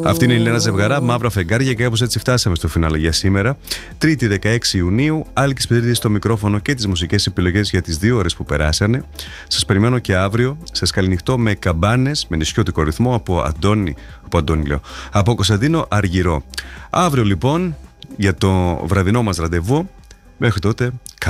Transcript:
Αυτή είναι η Ελένα Ζευγαρά, Μαύρα Φεγγάρια, και κάπως έτσι φτάσαμε στο φινάλε για σήμερα. Τρίτη 16 Ιουνίου, Άλκης Πετρίδης στο μικρόφωνο και τις μουσικές επιλογές για τις 2 ώρες που περάσανε. Σας περιμένω και αύριο. Σας καληνυχτώ με καμπάνες, με νησιώτικο ρυθμό από Κωνσταντίνο Αργυρό. Αύριο λοιπόν για το βραδινό μας ραντεβού. Μέχρι τότε.